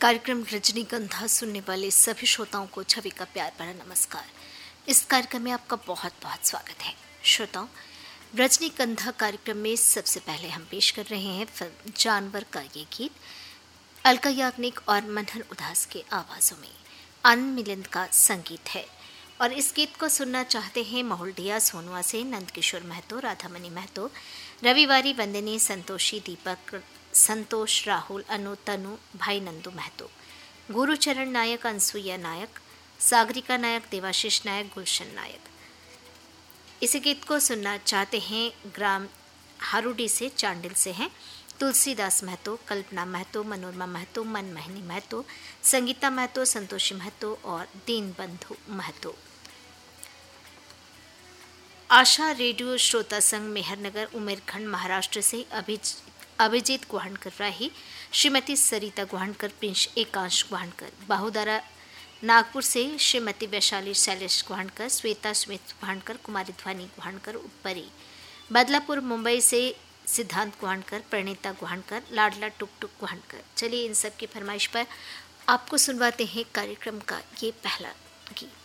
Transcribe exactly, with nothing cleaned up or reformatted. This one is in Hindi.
कार्यक्रम रजनीगंधा सुनने वाले सभी श्रोताओं को छवि का प्यार भरा नमस्कार। इस कार्यक्रम में आपका बहुत बहुत स्वागत है। श्रोताओं, रजनीगंधा कार्यक्रम में सबसे पहले हम पेश कर रहे हैं फिल्म जानवर का ये गीत अलका याग्निक और मनहर उदास के आवाज़ों में। आनंद मिलिंद का संगीत है और इस गीत को सुनना चाहते हैं महुलडिया सोनुआ से नंदकिशोर महतो, राधामणि महतो, रविवारी, वंदनी, संतोषी, दीपक, संतोष, राहुल, अनु, तनु, भाई नंदू महतो, गुरुचरण नायक, अनसुईया नायक, सागरिका नायक, देवाशीष नायक, गुलशन नायक। इस गीत को सुनना चाहते हैं ग्राम हारूडी से, चांडिल से हैं तुलसीदास महतो, कल्पना महतो, मनोरमा महतो, मनमोहिनी महतो, संगीता महतो, संतोषी महतो और दीनबंधु महतो। आशा रेडियो श्रोता संघ मेहरनगर उमेरखंड महाराष्ट्र से अभिज अभिजीत गुहानकर राही, श्रीमती सरिता गुहानकर, प्रिंस एकांश गुहानकर। बाहुदारा नागपुर से श्रीमती वैशाली शैलेश गुहानकर, श्वेता स्मित गुहानकर, कुमारी ध्वनि गुहानकर उपरी। बदलापुर मुंबई से सिद्धांत गुहानकर, प्रणीता गुहानकर, लाडला टुक टुक गुहानकर। चलिए इन सब की फरमाइश पर आपको सुनवाते हैं कार्यक्रम का ये पहला गीत।